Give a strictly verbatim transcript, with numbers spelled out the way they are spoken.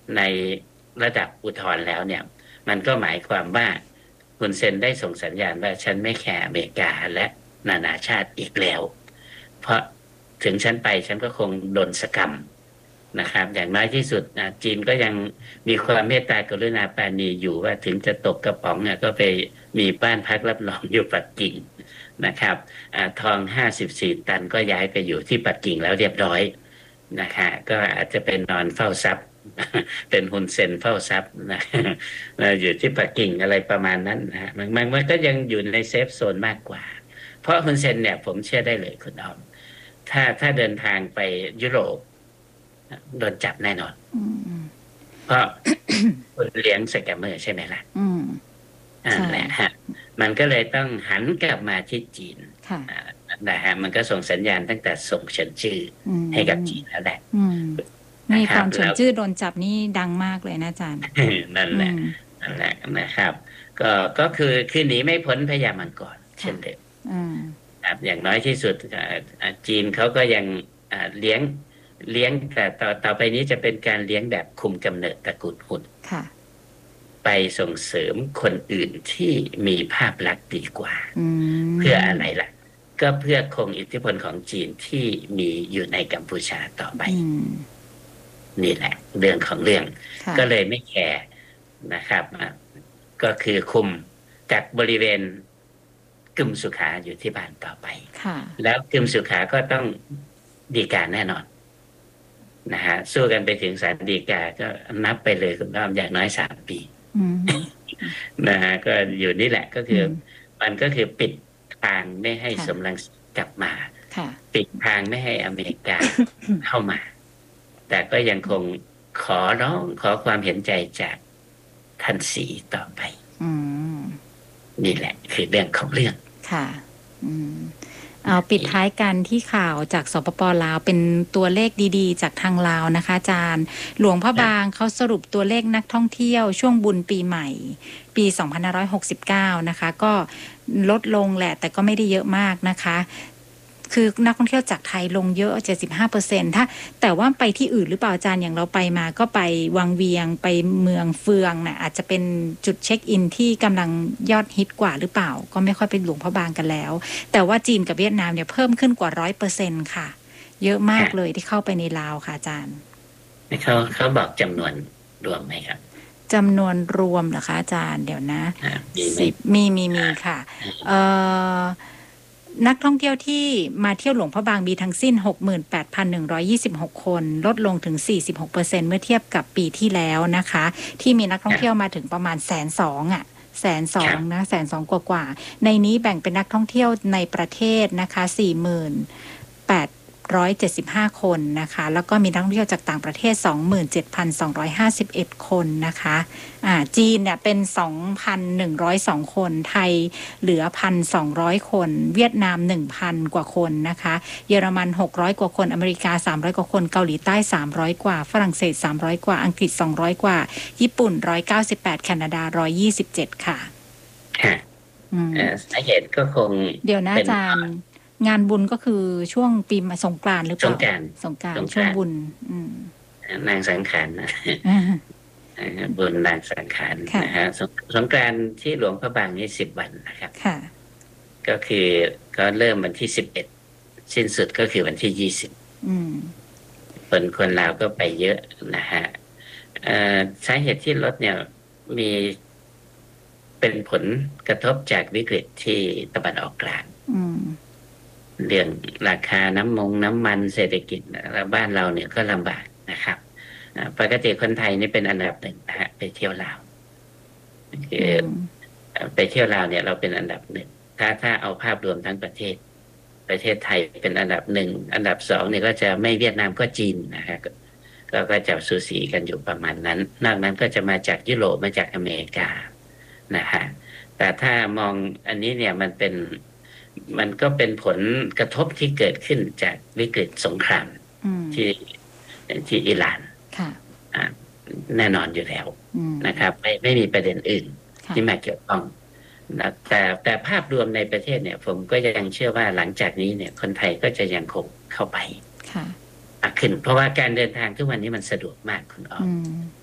ในระดับอุทธรณ์แล้วเนี่ยมันก็หมายความว่าคุณเซนได้ส่งสัญญาณว่าฉันไม่แคร์อเมริกาและนานาชาติอีกแล้วเพราะถึงฉันไปฉันก็คงโดนสกรรมนะครับอย่างน้อยที่สุดนะจีนก็ยังมีความเมตตากรุณาปราณีอยู่ว่าถึงจะตกกระป๋องเนี่ยก็ไปมีบ้านพักรับรองอยู่ปักกิ่งนะครับอทองห้าสิบสี่ตันก็ย้ายไปอยู่ที่ปักกิ่งแล้วเรียบร้อยนะคะก็อาจจะเป็นนอนเฝ้าทรัพย์เป็นฮุนเซนเฝ้าทรัพย์นะอยู่ที่ปักกิ่งอะไรประมาณนั้นนะมันมันมันก็ยังอยู่ในเซฟโซนมากกว่าเพราะฮุนเซนเนี่ยผมเชื่อได้เลยคุณออมถ้าถ้าเดินทางไปยุโรปโดนจับแน่นอนเพราะคนเลี้ยงสแกมเมอร์ใช่ไหมล่ะอ่าแหละฮะมันก็เลยต้องหันกลับมาที่จีนนะฮะมันก็ส่งสัญญาณตั้งแต่ส่งเฉินจื้อให้กับจีนแล้วแหละนี่ตอนเฉินจื้อโดนจับนี่ดังมากเลยนะอาจารย์นั่นแหละนั่นแหละนะครับก็ก็คือคือหนีไม่พ้นพญามังกรเช่นเดิมครับอย่างน้อยที่สุดจีนเขาก็ยังเลี้ยงเลี้ยงแต่ต่อต่อไปนี้จะเป็นการเลี้ยงแบบคุมกำเนิดตระกูลหุ่นไปส่งเสริมคนอื่นที่มีภาพลักษณ์ดีกว่าเพื่ออะไรล่ะก็เพื่อคงอิทธิพลของจีนที่มีอยู่ในกัมพูชาต่อไปนี่แหละเรื่องของเรื่องก็เลยไม่แคร์นะครับก็คือคุมจากบริเวณกึมสุขาอยู่ที่บ้านต่อไปแล้วกึมสุขาก็ต้องฎีกาแน่นอนนะฮะสู้กันไปถึงศาลฎีกาก็นับไปเลยคุณน้อมอย่างน้อยสามปีนะฮะก็อยู่นี่แหละก็คือมันก็คือปิดทางไม่ให้สมรังสีกลับมาปิดทางไม่ให้อเมริกาเข้ามาแต่ก็ยังคงขอร้องขอความเห็นใจจากท่านสีต่อไปนี่แหละคือเรื่องของเรื่องค่ะเอาปิดท้ายกันที่ข่าวจากสปป.ลาวเป็นตัวเลขดีๆจากทางลาวนะคะอาจารย์หลวงพระบางเขาสรุปตัวเลขนักท่องเที่ยวช่วงบุญปีใหม่ปีสองพันห้าร้อยหกสิบเก้านะคะก็ลดลงแหละแต่ก็ไม่ได้เยอะมากนะคะคือนักท่องเที่ยวจากไทยลงเยอะ เจ็ดสิบห้าเปอร์เซ็นต์ ถ้าแต่ว่าไปที่อื่นหรือเปล่าอาจารย์อย่างเราไปมาก็ไปวังเวียงไปเมืองเฟืองน่ะอาจจะเป็นจุดเช็คอินที่กำลังยอดฮิตกว่าหรือเปล่าก็ไม่ค่อยไปหลวงพระบางกันแล้วแต่ว่าจีนกับเวียดนามเนี่ยเพิ่มขึ้นกว่า ร้อยเปอร์เซ็นต์ ค่ะเยอะมากเลยที่เข้าไปในลาวค่ะอาจารย์เขาเขาบอกจำนวนรวมไหมครับจำนวนรวมเหรอคะอาจารย์เดี๋ยวนะสิบมีมีมีค่ะเอ่อนักท่องเที่ยวที่มาเที่ยวหลวงพระบางมีทั้งสิ้น หกหมื่นแปดพันหนึ่งร้อยยี่สิบหก คนลดลงถึง สี่สิบหกเปอร์เซ็นต์ เมื่อเทียบกับปีที่แล้วนะคะที่มีนักท่องเที่ยวมาถึงประมาณ หนึ่งแสนสองหมื่น อ่ะ หนึ่งแสนสองหมื่น นะ หนึ่งแสนสองหมื่น กว่าๆในนี้แบ่งเป็นนักท่องเที่ยวในประเทศนะคะ สี่หมื่นแปดร้อยเจ็ดสิบห้า คนนะคะแล้วก็มีนักท่องเที่ยวจากต่างประเทศ สองหมื่นเจ็ดพันสองร้อยห้าสิบเอ็ด คนนะคะอ่าจีนเนี่ยเป็น สองพันหนึ่งร้อยสอง คนไทยเหลือ หนึ่งพันสองร้อย คนเวียดนาม หนึ่งพัน กว่าคนนะคะเยอรมันหกร้อยกว่าคนอเมริกาสามร้อยกว่าคนเกาหลีใต้สามร้อยกว่าฝรั่งเศสสามร้อยกว่าอังกฤษสองร้อยกว่าญี่ปุ่นหนึ่งร้อยเก้าสิบแปดแคนาดาหนึ่งร้อยยี่สิบเจ็ดค่ะค่ะอืมสาเหตุก็คงเดี๋ยวนะอาจารย์งานบุญก็คือช่วงปีสงกรานต์หรือเปล่าสงกรานต์สงกรานต์ช่วงบุญนางสังขารนะบุญนางสังขารนะฮะสงกรานต์ที่หลวงพระบางนี่สิบวันนะครับก็คือก็เริ่มวันที่สิบเอ็ดสิ้นสุดก็คือวันที่ยี่สิบคนคนลาวก็ไปเยอะนะฮะสาเหตุที่ลดเนี่ยมีเป็นผลกระทบจากวิกฤตที่ตะวันออกกลางเรื่องราคาน้ำมงน้ำมันเศรษฐกิจแล้วบ้านเราเนี่ยก็ลำบากนะครับปกติคนไทยนี่เป็นอันดับหนึ่งนะฮะไปเที่ยวลาวคือไปเที่ยวลาวเนี่ยเราเป็นอันดับหนึ่งถ้าถ้าเอาภาพรวมทั้งประเทศประเทศไทยเป็นอันดับหนึ่งอันดับสองเนี่ยก็จะไม่เวียดนามก็จีนนะฮะก็ก็จะสูสีกันอยู่ประมาณนั้นนอกนั้นก็จะมาจากยุโรปมาจากอเมริกานะฮะแต่ถ้ามองอันนี้เนี่ยมันเป็นมันก็เป็นผลกระทบที่เกิดขึ้นจากวิกฤตสงครามที่ที่อิหร่านแน่นอนอยู่แล้วนะครับไม่ไม่มีประเด็นอื่นที่มาเกี่ยวข้องนะแต่แต่ภาพรวมในประเทศเนี่ยผมก็ยังเชื่อว่าหลังจากนี้เนี่ยคนไทยก็จะยังคงเข้าไปมากขึ้นเพราะว่าการเดินทางทุกวันนี้มันสะดวกมากคุณอ๋อ